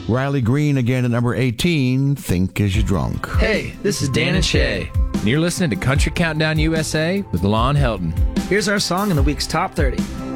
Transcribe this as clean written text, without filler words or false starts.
Riley Green again at number 18, Think As You Drunk. Hey, this is Dan and Shay, and you're listening to Country Countdown USA with Lon Helton. Here's our song in the week's top 30.